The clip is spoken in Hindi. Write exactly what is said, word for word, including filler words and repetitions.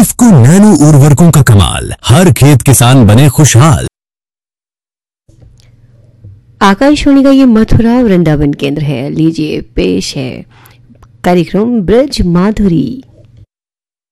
इफ्को नैनो उर्वरकों का कमाल, हर खेत किसान बने खुशहाल। आकाशवाणी का ये मथुरा वृंदावन केंद्र है। लीजिए पेश है कार्यक्रम ब्रज माधुरी।